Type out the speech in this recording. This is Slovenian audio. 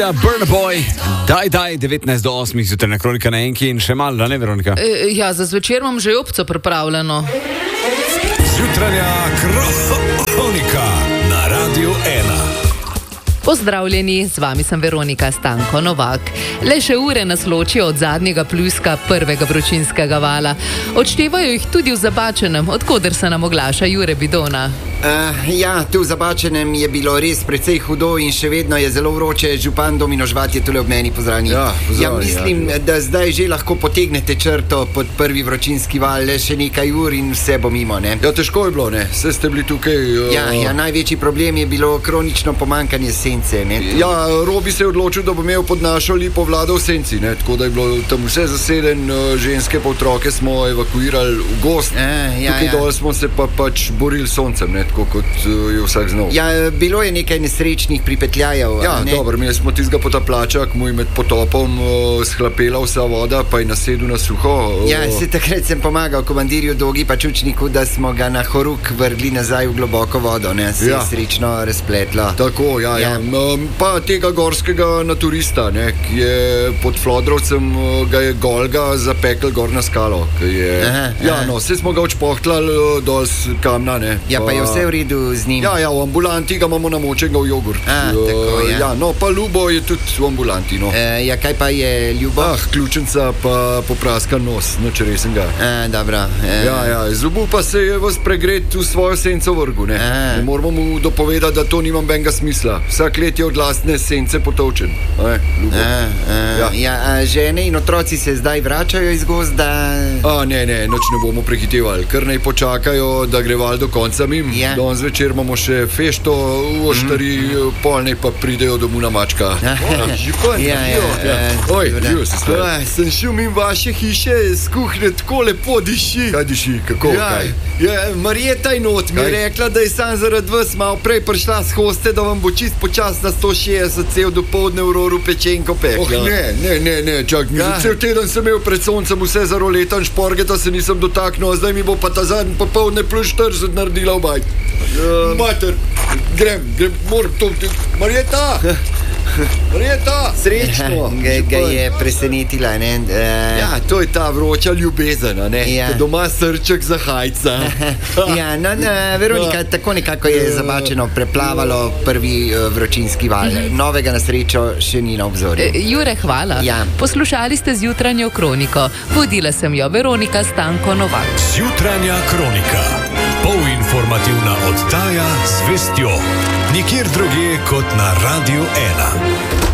Burna Boy, daj, 19 do 8 zjutraj kronika na enki in še malo, da ne, Veronika? Ja, za zvečer imam že opco pripravljeno. Jutranja kronika na Radiu 1. Pozdravljeni, z vami sem Veronika Stanko Novak. Le še ure nas ločijo od zadnjega pljuska prvega vročinskega vala. Odštevajo jih tudi v Zabačenem, odkoder se nam oglaša Jure Bidona. Ja, tu v Zabačenem je bilo res precej hudo in še vedno je zelo vroče. Župan Domino Žvat je tule ob meni, pozdravljeni. Ja, mislim, da zdaj že lahko potegnete črto pod prvi vročinski val, le še nekaj ur in vse bo mimo, ne? Ja, težko je bilo, ne? Vse ste bili tukaj. Ja, največji problem je bilo kronično pomankanje sence, ne? Ja, Robi se je odločil, da bo imel pod našo lipo vlado v senci, ne? Tako da je bilo tam vse zaseden, ženske pa otroke smo evakuirali v gozd. Tukaj dol smo se pa pač borili s soncem, ne? Tako kot je vsak znal. Ja, bilo je nekaj nesrečnih pripetljajev. Ja, dobro, mi smo tistega potapljača, ki mu je med potopom shlapela vsa voda, pa je nasedel na suho. Ja, se takrat sem pomagal komandirju Dogi pa Čučniku, da smo ga na horuk vrgli nazaj v globoko vodo, ne? Se je srečno razpletlo. Tako, ja. Pa tega gorskega naturista, ne, ki je pod Flodrovcem, ga je Golga zapekel gor na skalo. Vse smo ga odšpohtlali dol z kamna, ne. Ja, pa je vse v redu z njim. Ja, v ambulanti ga imamo namočenega v jogurt. Tako, ja. Ja, no, pa Ljubo je tudi v ambulanti, no. Ja, kaj pa je Ljubo? Ključenca pa popraskan nos, noč resen ga. Dobro. Ja, zubu pa se je vas pregret v svojo senco vrgu, ne. Ne moramo mu dopovedati, da to nima benga smisla. Vsak let je od lastne sence potovčen. Žene in otroci se zdaj vračajo iz gozda? Ne, noč ne bomo prehitevali. Kar naj počakajo, da gre val do konca mim. Danes zvečer imamo še fešto v Oštari, pol naj pa pridejo domov na mačka. Župan, živo se stvar. Sem šel mim vaše hiše, z kuhne tako lepo diši. Kaj diši, kako, kaj? Marjeta je not, mi je rekla, da je sam zaradi vas malo prej prišla s hoste, da vam bo čist počas na 160 cel dopoldne v roru pečenko pekla. Ne, čak, cel teden sem imel pred soncem vse za roletan šporgeta, se nisem dotaknil, a zdaj mi bo pa ta zadnji popoldne plus 40 naredila v bajt. Mater, grem, moram to... Marjeta! Srečno! Ga je presenetila, ne? Ja, to je ta vroča ljubezen, ne? Doma srček za hajca. Veronika, tako nekako je Zabačeno preplavalo prvi vročinski val. Novega na srečo še ni na obzorju. Jure, hvala. Poslušali ste zjutranjo kroniko. Vodila sem jo Veronika Stanko Novak. Zjutranja kronika. Polinformativna oddaja z vestjo. Nikjer drugje kot na Radiu 1.